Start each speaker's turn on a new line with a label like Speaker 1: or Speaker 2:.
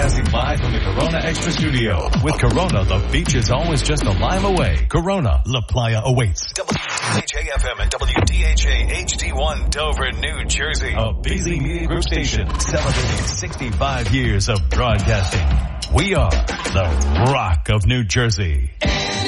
Speaker 1: Broadcasting live from the Corona Extra Studio. With Corona, the beach is always just a lime away. Corona, La Playa awaits.
Speaker 2: WDHA-FM and WDHA HD1 Dover, New Jersey.
Speaker 1: A Beasley Media Group station celebrating 65 years of broadcasting. We are the Rock of New Jersey.